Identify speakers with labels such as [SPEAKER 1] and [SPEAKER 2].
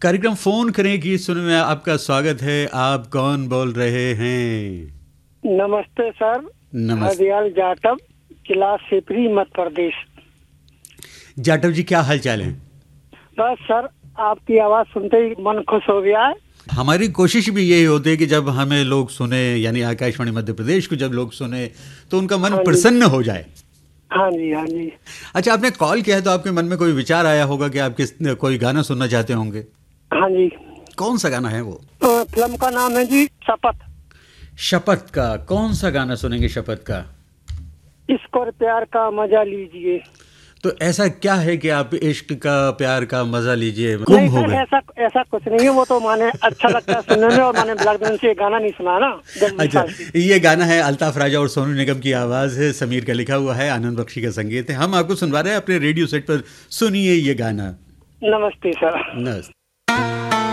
[SPEAKER 1] कार्यक्रम फोन करें कि सुनने में आपका स्वागत है। आप कौन बोल रहे हैं?
[SPEAKER 2] नमस्ते सर।
[SPEAKER 1] नमस्ते
[SPEAKER 2] हरदयाल जाटव, जिला शिवपुरी, मध्य प्रदेश।
[SPEAKER 1] जाटव जी, क्या हाल चाल है?
[SPEAKER 2] बस सर, आपकी आवाज सुनते ही मन खुश हो गया है।
[SPEAKER 1] हमारी कोशिश भी यही होती है कि जब हमें लोग सुने, यानी आकाशवाणी मध्य प्रदेश को जब लोग सुने तो उनका मन प्रसन्न हो जाए।
[SPEAKER 2] हाँ जी, हाँ जी।
[SPEAKER 1] अच्छा, आपने कॉल किया है तो आपके मन में कोई विचार आया होगा कि आप कोई गाना सुनना चाहते होंगे।
[SPEAKER 2] हाँ जी।
[SPEAKER 1] कौन सा गाना है वो?
[SPEAKER 2] फिल्म का नाम है जी शपथ।
[SPEAKER 1] शपथ का कौन सा गाना सुनेंगे? शपथ का
[SPEAKER 2] इश्क और प्यार का मजा लीजिए।
[SPEAKER 1] तो ऐसा क्या है कि आप इश्क का, प्यार का मजा लीजिए, गुम
[SPEAKER 2] नहीं
[SPEAKER 1] हो
[SPEAKER 2] सर,
[SPEAKER 1] गए?
[SPEAKER 2] ऐसा कुछ नहीं है। वो तो माने अच्छा लगता है सुनने में, और माने ब्लैक दिन से ये गाना नहीं सुना ना।
[SPEAKER 1] अच्छा, ये गाना है अल्ताफ राजा और सोनू निगम की आवाज है, समीर का लिखा हुआ है, आनंद बख्शी का संगीत है। हम आपको सुनवा रहे हैं अपने रेडियो सेट पर। सुनिए ये गाना।
[SPEAKER 2] नमस्ते सर।
[SPEAKER 1] नमस्ते।